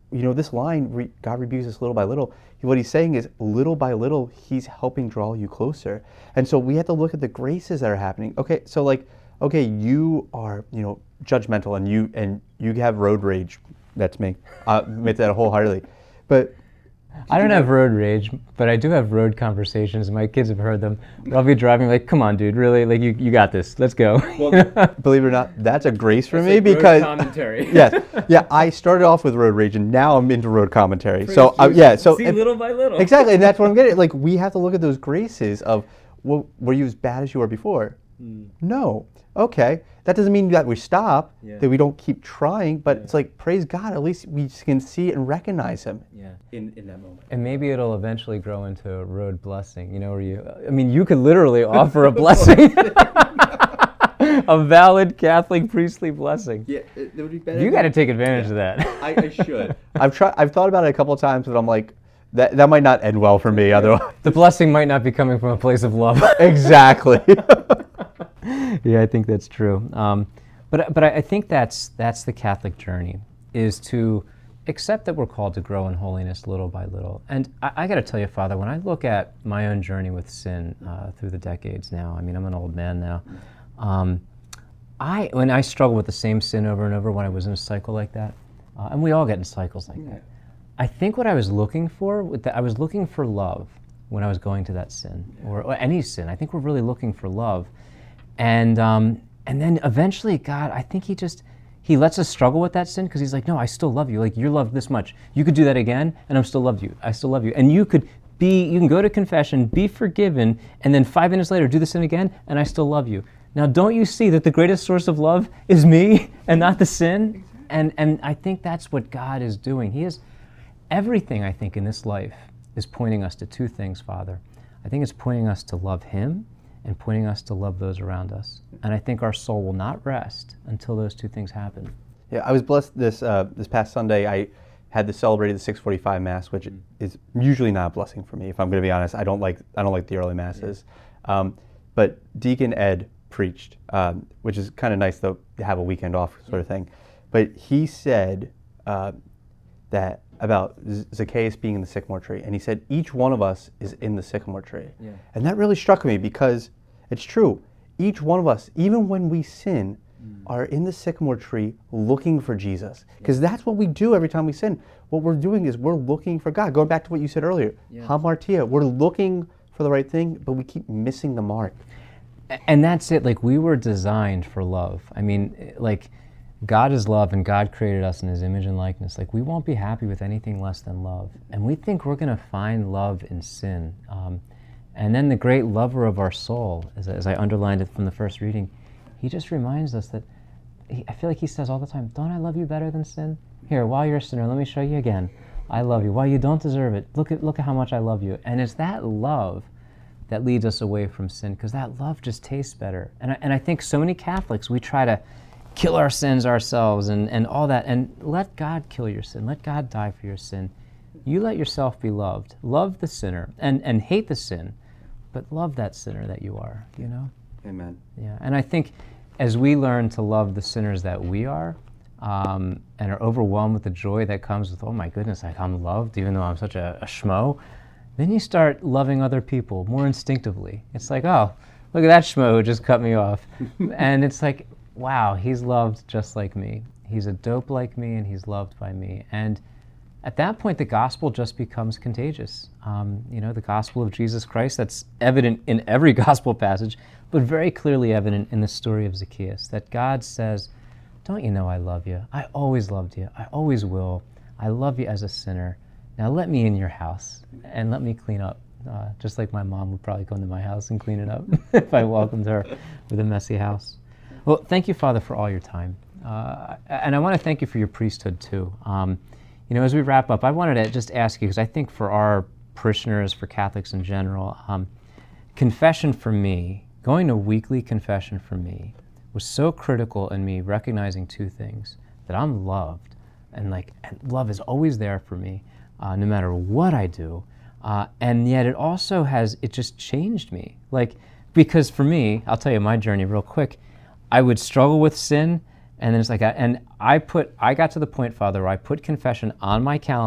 this line, God rebukes us little by little. What he's saying is, little by little, he's helping draw you closer. And so we have to look at the graces that are happening. Okay, so okay, you are, judgmental, and you have road rage. That's me. I admit that wholeheartedly. But I don't have road rage, but I do have road conversations. My kids have heard them. I'll be driving like, come on, dude, really? Like, you got this. Let's go. Well, believe it or not, that's a grace for me like because road commentary. Yes, yeah. I started off with road rage, and now I'm into road commentary. Praise So See, little by little. Exactly, and that's what I'm getting. Like, we have to look at those graces of, well, were you as bad as you were before? No. Okay. That doesn't mean that we stop, that we don't keep trying, but it's like, praise God, at least we can see and recognize him in that moment. And maybe it'll eventually grow into a road blessing, where you could literally offer a blessing. A valid Catholic priestly blessing. Yeah, it would be better. You got to take advantage of that. I should. I've thought about it a couple of times, but I'm like, that might not end well for me otherwise. The blessing might not be coming from a place of love. Exactly. Yeah, I think that's true. But I think that's the Catholic journey, is to accept that we're called to grow in holiness little by little. And I got to tell you, Father, when I look at my own journey with sin through the decades now, I mean, I'm an old man now. When I struggle with the same sin over and over when I was in a cycle like that, and we all get in cycles like that, I think what I was looking for, I was looking for love when I was going to that sin, or any sin. I think we're really looking for love. And then eventually God, I think he lets us struggle with that sin because he's like, no, I still love you. Like, you're loved this much. You could do that again and I still love you. And you can go to confession, be forgiven, and then 5 minutes later do the sin again and I still love you. Now, don't you see that the greatest source of love is me and not the sin? And I think that's what God is doing. Everything, I think, in this life is pointing us to two things, Father. I think it's pointing us to love him and pointing us to love those around us. And I think our soul will not rest until those two things happen. Yeah, I was blessed this past Sunday. I had to celebrate the 6:45 Mass, which is usually not a blessing for me. If I'm going to be honest, I don't like the early Masses. But Deacon Ed preached, which is kind of nice to have a weekend off sort of thing. But he said that about Zacchaeus being in the sycamore tree, and he said each one of us is in the sycamore tree. Yeah. And that really struck me because it's true. Each one of us, even when we sin, are in the sycamore tree looking for Jesus. Because that's what we do every time we sin. What we're doing is we're looking for God. Going back to what you said earlier, hamartia, we're looking for the right thing, but we keep missing the mark. And that's it. Like, we were designed for love. I mean, like, God is love, and God created us in his image and likeness. Like, we won't be happy with anything less than love. And we think we're going to find love in sin. And then the great lover of our soul, as I underlined it from the first reading, he just reminds us that, I feel like he says all the time, don't I love you better than sin? Here, while you're a sinner, let me show you again. I love you. While you don't deserve it, look at how much I love you. And it's that love that leads us away from sin, because that love just tastes better. And I think so many Catholics, we try to kill our sins ourselves and all that, and let God kill your sin. Let God die for your sin. You let yourself be loved. Love the sinner and hate the sin, but love that sinner that you are, Amen. Yeah, and I think as we learn to love the sinners that we are, and are overwhelmed with the joy that comes with, oh my goodness, I'm loved even though I'm such a schmo, then you start loving other people more instinctively. It's like, oh, look at that schmo who just cut me off. And it's like, wow, he's loved just like me. He's a dope like me, and he's loved by me. And at that point, the gospel just becomes contagious. The gospel of Jesus Christ, that's evident in every gospel passage, but very clearly evident in the story of Zacchaeus, that God says, don't you know I love you? I always loved you. I always will. I love you as a sinner. Now let me in your house and let me clean up. Just like my mom would probably come to my house and clean it up if I welcomed her with a messy house. Well, thank you, Father, for all your time. And I want to thank you for your priesthood, too. As we wrap up, I wanted to just ask you, because I think for our parishioners, for Catholics in general, confession for me, going to weekly confession for me, was so critical in me recognizing two things: that I'm loved, and love is always there for me, no matter what I do, and yet it just changed me. Because for me, I'll tell you my journey real quick, I would struggle with sin, And then it's like, and I got to the point, Father, where I put confession on my calendar.